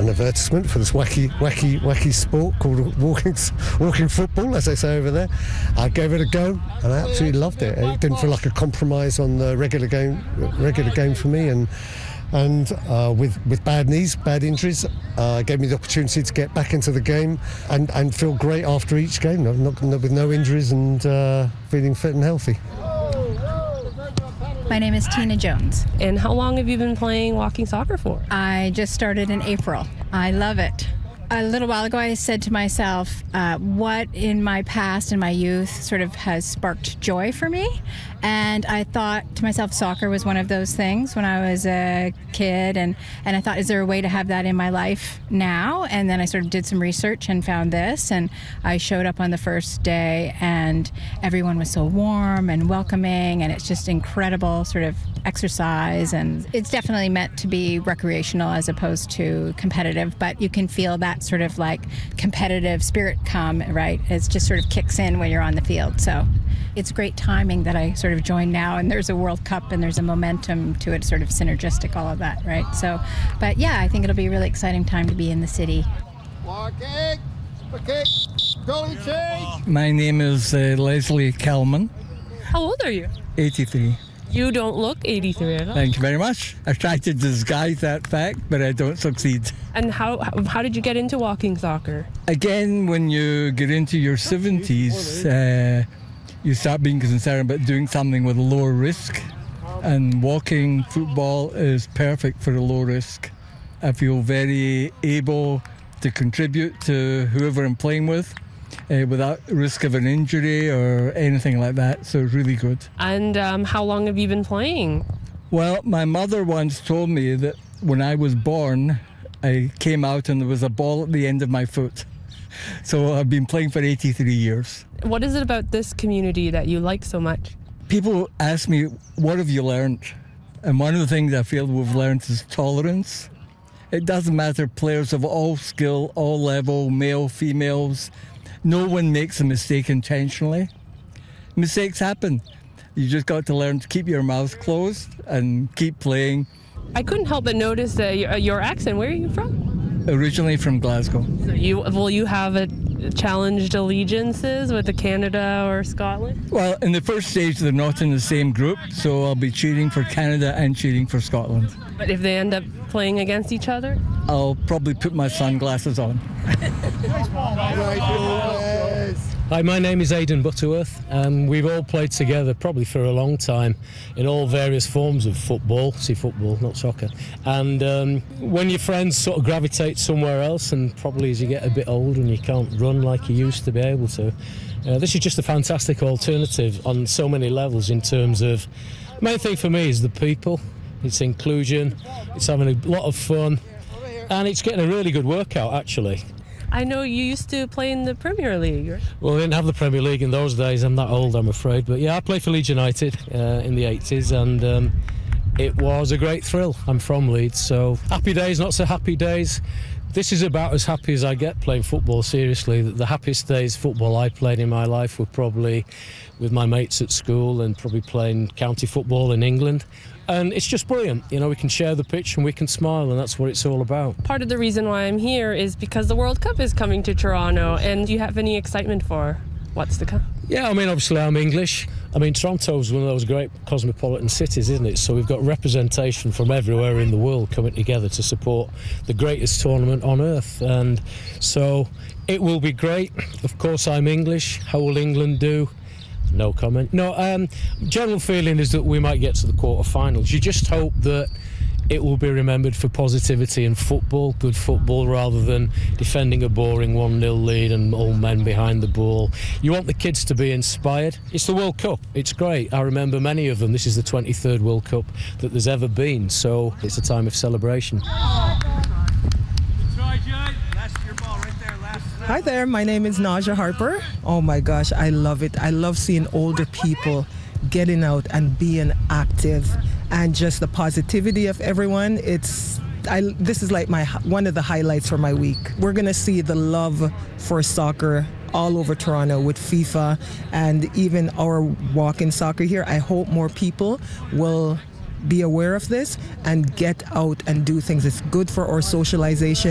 an advertisement for this wacky sport called walking football, as they say over there. I gave it a go, and I absolutely loved it. It didn't feel like a compromise on the regular game for me, and with bad knees, bad injuries, gave me the opportunity to get back into the game and feel great after each game, with no injuries and feeling fit and healthy. My name is Tina Jones. And how long have you been playing walking soccer for? I just started in April. I love it. A little while ago, I said to myself, what in my past and my youth sort of has sparked joy for me? And I thought to myself, soccer was one of those things when I was a kid. And I thought, is there a way to have that in my life now? And then I sort of did some research and found this. And I showed up on the first day, and everyone was so warm and welcoming. And it's just incredible sort of exercise. And it's definitely meant to be recreational as opposed to competitive. But you can feel that sort of like competitive spirit come, right? It just sort of kicks in when you're on the field. So it's great timing that I sort of joined now, and there's a World Cup and there's a momentum to it, sort of synergistic, all of that, right? So, but yeah, I think it'll be a really exciting time to be in the city. My name is Leslie Kelman. How old are you? 83. You don't look 83 at all. Thank you very much. I tried to disguise that fact, but I don't succeed. And how did you get into walking soccer? Again, when you get into your 70s, you start being concerned about doing something with a lower risk. And walking football is perfect for a low risk. I feel very able to contribute to whoever I'm playing with, without risk of an injury or anything like that, so really good. And how long have you been playing? Well, my mother once told me that when I was born, I came out and there was a ball at the end of my foot. So I've been playing for 83 years. What is it about this community that you like so much? People ask me, what have you learned? And one of the things I feel we've learned is tolerance. It doesn't matter, players of all skill, all level, male, females, no one makes a mistake intentionally. Mistakes happen. You just got to learn to keep your mouth closed and keep playing. I couldn't help but notice your accent. Where are you from? Originally from Glasgow. So you have challenged allegiances with the Canada or Scotland? Well, in the first stage, they're not in the same group, so I'll be cheering for Canada and cheering for Scotland. But if they end up playing against each other? I'll probably put my sunglasses on. Hi, my name is Aidan Butterworth, and we've all played together probably for a long time in all various forms of football, football, not soccer. And when your friends sort of gravitate somewhere else, and probably as you get a bit older and you can't run like you used to be able to, this is just a fantastic alternative on so many levels in terms of, the main thing for me is the people, it's inclusion, it's having a lot of fun, and it's getting a really good workout actually. I know you used to play in the Premier League. Well, we didn't have the Premier League in those days. I'm that old, I'm afraid. But yeah, I played for Leeds United in the 80s, and it was a great thrill. I'm from Leeds, so happy days, not so happy days. This is about as happy as I get playing football, seriously. The happiest days football I played in my life were probably with my mates at school and probably playing county football in England. And it's just brilliant. You know, we can share the pitch and we can smile, and that's what it's all about. Part of the reason why I'm here is because the World Cup is coming to Toronto, and do you have any excitement for what's to come? Yeah, I mean, obviously I'm English. I mean, Toronto's one of those great cosmopolitan cities, isn't it? So we've got representation from everywhere in the world coming together to support the greatest tournament on earth. And so it will be great. Of course, I'm English. How will England do? No comment. No, general feeling is that we might get to the quarterfinals. You just hope that it will be remembered for positivity in football, good football, rather than defending a boring 1-0 lead and old men behind the ball. You want the kids to be inspired. It's the World Cup. It's great. I remember many of them. This is the 23rd World Cup that there's ever been, so it's a time of celebration. Hi there, my name is Naja Harper. Oh my gosh, I love it. I love seeing older people getting out and being active, and just the positivity of everyone. This is like one of the highlights for my week. We're going to see the love for soccer all over Toronto with FIFA and even our walk-in soccer here. I hope more people will be aware of this and get out and do things. It's good for our socialization.